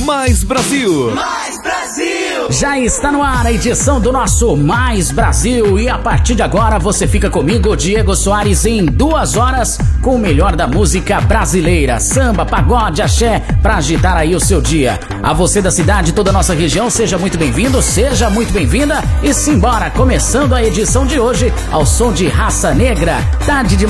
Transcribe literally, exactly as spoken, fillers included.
Mais Brasil. Mais Brasil. Já está no ar a edição do nosso Mais Brasil e a partir de agora você fica comigo, Diego Soares, em duas horas com o melhor da música brasileira, samba, pagode, axé, pra agitar aí o seu dia. A você da cidade, toda a nossa região, seja muito bem-vindo, seja muito bem-vinda e simbora, começando a edição de hoje ao som de Raça Negra, Tarde de